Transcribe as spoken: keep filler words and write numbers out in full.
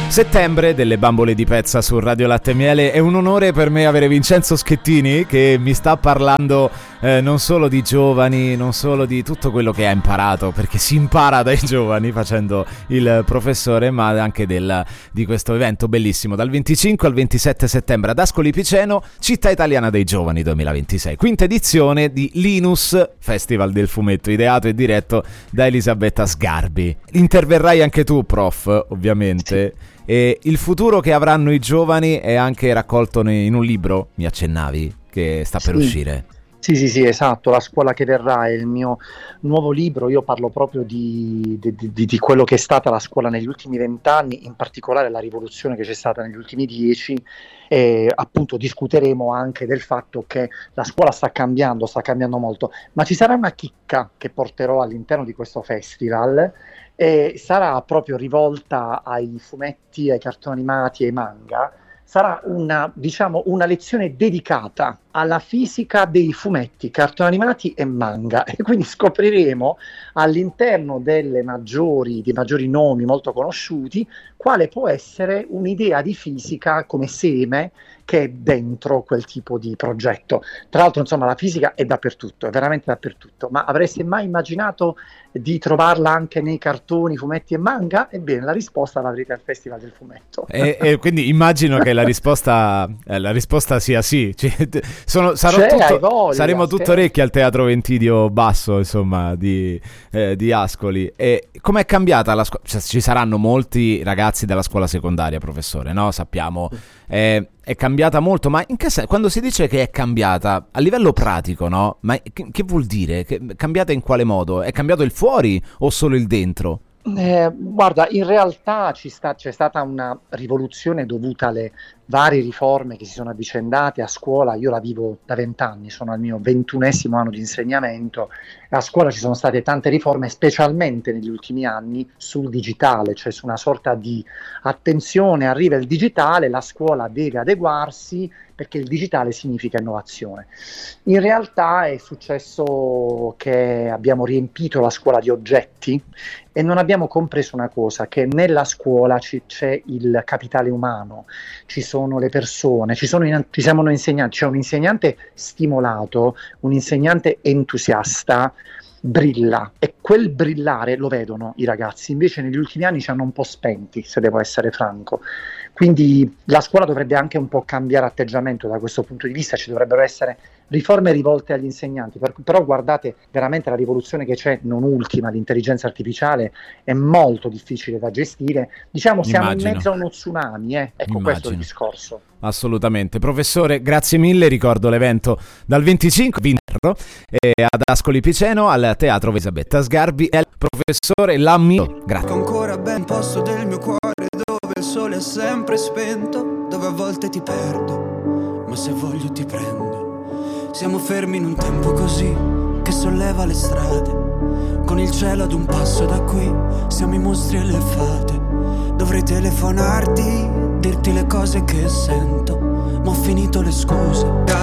Settembre delle bambole di pezza su Radio Latte e Miele. È un onore per me avere Vincenzo Schettini che mi sta parlando eh, non solo di giovani, non solo di tutto quello che ha imparato, perché si impara dai giovani facendo il professore, ma anche del, di questo evento bellissimo dal venticinque al ventisette settembre ad Ascoli Piceno, Città Italiana dei Giovani duemilaventisei, quinta edizione di Linus, Festival del Fumetto, ideato e diretto da Elisabetta Sgarbi. Interverrai anche tu, prof, ovviamente. Sì. E il futuro che avranno i giovani è anche raccolto in un libro, mi accennavi, che sta per sì. uscire. Sì, sì, sì, esatto, La scuola che verrà è il mio nuovo libro. Io parlo proprio di, di, di, di quello che è stata la scuola negli ultimi vent'anni, in particolare la rivoluzione che c'è stata negli ultimi dieci, e appunto discuteremo anche del fatto che la scuola sta cambiando, sta cambiando molto, ma ci sarà una chicca che porterò all'interno di questo festival, e sarà proprio rivolta ai fumetti, ai cartoni animati e ai manga. Sarà una, diciamo, una lezione dedicata alla fisica dei fumetti, cartoni animati e manga, e quindi scopriremo all'interno delle maggiori, dei maggiori nomi molto conosciuti quale può essere un'idea di fisica come seme che è dentro quel tipo di progetto. Tra l'altro, insomma, la fisica è dappertutto, è veramente dappertutto, ma avreste mai immaginato di trovarla anche nei cartoni, fumetti e manga? Ebbene, la risposta l'avrete al Festival del Fumetto. E, e quindi immagino che la risposta, eh, la risposta sia sì. Sono, sarò tutto, voglia, saremo tutto orecchi al Teatro Ventidio Basso, insomma, di, eh, di Ascoli. E com'è cambiata la scuola? Cioè, ci saranno molti ragazzi della scuola secondaria, professore, no? Sappiamo. Eh, è cambiata molto, ma in che senso? Quando si dice che è cambiata a livello pratico, no? Ma che, che vuol dire? Che, cambiata in quale modo? È cambiato il fuori o solo il dentro? Eh, guarda, in realtà ci sta, c'è stata una rivoluzione dovuta alle varie riforme che si sono avvicendate a scuola. Io la vivo da vent'anni, sono al mio ventunesimo anno di insegnamento. A scuola ci sono state tante riforme, specialmente negli ultimi anni sul digitale, cioè su una sorta di attenzione, arriva il digitale, la scuola deve adeguarsi perché il digitale significa innovazione. In realtà è successo che abbiamo riempito la scuola di oggetti e non abbiamo compreso una cosa, che nella scuola ci, c'è il capitale umano, ci sono le persone, ci, sono in, ci siamo noi insegnanti, c'è un insegnante stimolato, un insegnante entusiasta, brilla, e quel brillare lo vedono i ragazzi. Invece negli ultimi anni ci hanno un po' spenti, se devo essere franco. Quindi la scuola dovrebbe anche un po' cambiare atteggiamento da questo punto di vista, ci dovrebbero essere riforme rivolte agli insegnanti, per, però guardate, veramente la rivoluzione che c'è, non ultima, l'intelligenza artificiale è molto difficile da gestire, diciamo siamo Immagino. in mezzo a uno tsunami, eh? ecco Immagino. questo è il discorso. Assolutamente. Professore, grazie mille, ricordo l'evento dal venticinque eh, ad Ascoli Piceno al Teatro Elisabetta Sgarbi e al professore Lamio. Grazie. Ancora ben posto del mio cuore dove il sole è sempre spento, dove a volte ti perdo, ma se voglio ti prendo. Siamo fermi in un tempo così che solleva le strade, con il cielo ad un passo da qui, siamo i mostri e le fate. Dovrei telefonarti, dirti le cose che sento, ma ho finito le scuse.